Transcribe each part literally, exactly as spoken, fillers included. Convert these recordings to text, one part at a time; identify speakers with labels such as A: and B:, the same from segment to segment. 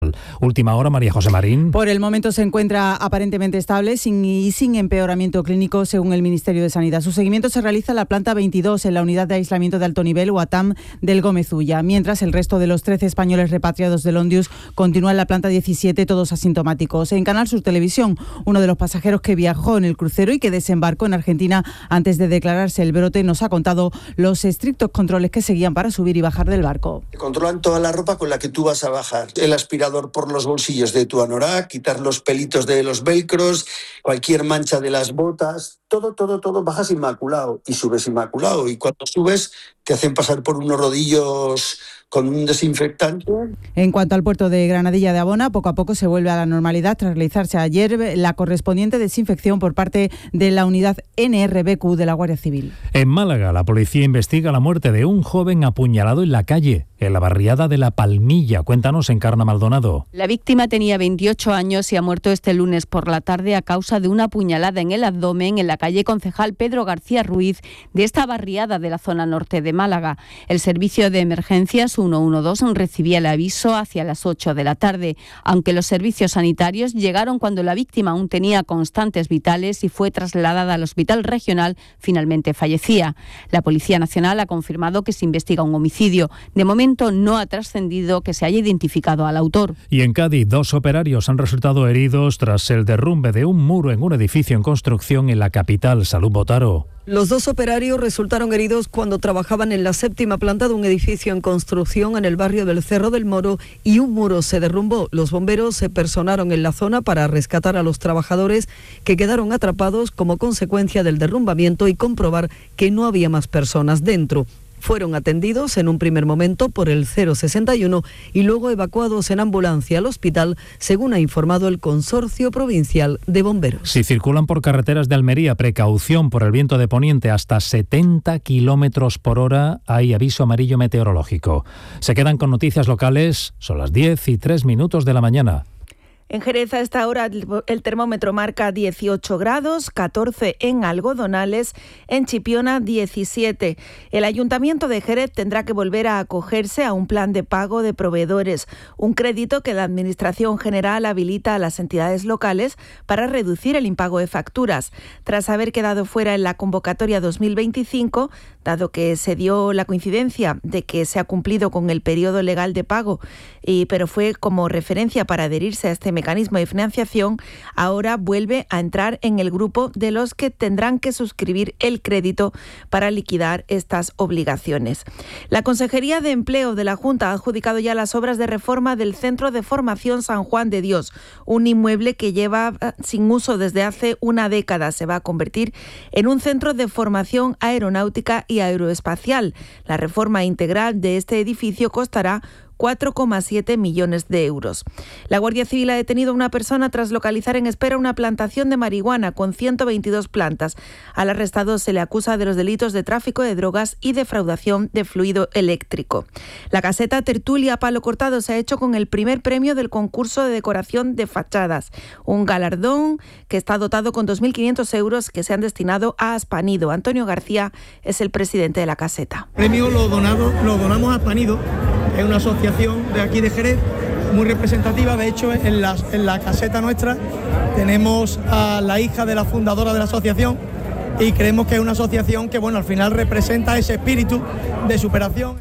A: Hospital. Última hora, María José Marín.
B: Por el momento se encuentra aparentemente estable sin, y sin empeoramiento clínico, según el Ministerio de Sanidad. Su seguimiento se realiza en la planta veintidós, en la unidad de aislamiento de alto nivel o ATAM del Gómez Ulla, mientras el resto de los trece españoles repatriados del Ondius continúa en la planta diecisiete, todos asintomáticos. En Canal Sur Televisión, uno de los pasajeros que viajó en el crucero y que desembarcó en Argentina antes de declararse el brote nos ha contado los estrictos controles que seguían para subir y bajar del barco.
C: Controlan toda la ropa con la que tú vas a bajar. El aspirador por los bolsillos de tu anorak, quitar los pelitos de los velcros, cualquier mancha de las botas, todo, todo, todo, bajas inmaculado y subes inmaculado. Y cuando subes te hacen pasar por unos rodillos con un desinfectante.
B: En cuanto al puerto de Granadilla de Abona, poco a poco se vuelve a la normalidad tras realizarse ayer la correspondiente desinfección por parte de la unidad N R B Q de la Guardia Civil.
A: En Málaga, la policía investiga la muerte de un joven apuñalado en la calle, en la barriada de La Palmilla. Cuéntanos, Encarna Maldonado.
D: La víctima tenía veintiocho años y ha muerto este lunes por la tarde a causa de una puñalada en el abdomen en la calle Concejal Pedro García Ruiz de esta barriada de la zona norte de Málaga. El servicio de emergencias ciento doce recibía el aviso hacia las ocho de la tarde, aunque los servicios sanitarios llegaron cuando la víctima aún tenía constantes vitales y fue trasladada al hospital regional, finalmente fallecía. La Policía Nacional ha confirmado que se investiga un homicidio. De momento no ha trascendido que se haya identificado al autor.
A: Y en Cádiz, dos operarios han resultado heridos tras el derrumbe de un muro en un edificio en construcción en la capital. Salud, Botaro.
E: Los dos operarios resultaron heridos cuando trabajaban en la séptima planta de un edificio en construcción en el barrio del Cerro del Moro y un muro se derrumbó. Los bomberos se personaron en la zona para rescatar a los trabajadores que quedaron atrapados como consecuencia del derrumbamiento y comprobar que no había más personas dentro. Fueron atendidos en un primer momento por el cero sesenta y uno y luego evacuados en ambulancia al hospital, según ha informado el Consorcio Provincial de Bomberos.
A: Si circulan por carreteras de Almería, precaución por el viento de poniente hasta setenta kilómetros por hora. Hay aviso amarillo meteorológico. Se quedan con noticias locales. Son las diez y tres minutos de la mañana.
F: En Jerez a esta hora el termómetro marca dieciocho grados, catorce en Algodonales, en Chipiona diecisiete. El Ayuntamiento de Jerez tendrá que volver a acogerse a un plan de pago de proveedores, un crédito que la Administración General habilita a las entidades locales para reducir el impago de facturas. Tras haber quedado fuera en la convocatoria dos mil veinticinco, dado que se dio la coincidencia de que se ha cumplido con el periodo legal de pago, y, pero fue como referencia para adherirse a este mecanismo de financiación, ahora vuelve a entrar en el grupo de los que tendrán que suscribir el crédito para liquidar estas obligaciones. La Consejería de Empleo de la Junta ha adjudicado ya las obras de reforma del Centro de Formación San Juan de Dios, un inmueble que lleva sin uso desde hace una década. Se va a convertir en un centro de formación aeronáutica y aeroespacial. La reforma integral de este edificio costará cuatro coma siete millones de euros. La Guardia Civil ha detenido a una persona tras localizar en espera una plantación de marihuana con ciento veintidós plantas. Al arrestado se le acusa de los delitos de tráfico de drogas y defraudación de fluido eléctrico. La caseta Tertulia Palo Cortado se ha hecho con el primer premio del concurso de decoración de fachadas, un galardón que está dotado con dos mil quinientos euros que se han destinado a Aspanido. Antonio García es el presidente de la caseta.
G: El premio lo, donado, lo donamos a Aspanido, es una asociación de aquí de Jerez muy representativa. De hecho, en la, en la caseta nuestra tenemos a la hija de la fundadora de la asociación y creemos que es una asociación que, bueno, al final representa ese espíritu de superación.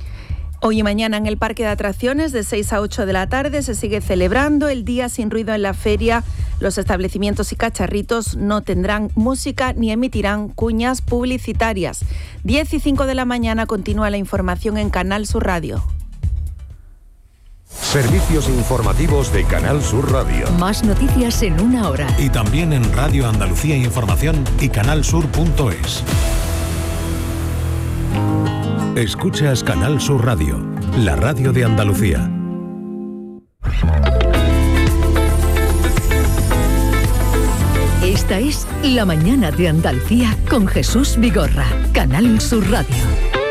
F: Hoy y mañana en el Parque de Atracciones de seis a ocho de la tarde se sigue celebrando el Día Sin Ruido en la feria. Los establecimientos y cacharritos no tendrán música ni emitirán cuñas publicitarias. diez y cinco de la mañana continúa la información en Canal Sur Radio.
H: Servicios informativos de Canal Sur Radio.
I: Más noticias en una hora.
J: Y también en Radio Andalucía Información y canalsur punto es.
H: Escuchas Canal Sur Radio, la radio de Andalucía.
I: Esta es La Mañana de Andalucía con Jesús Vigorra, Canal Sur Radio.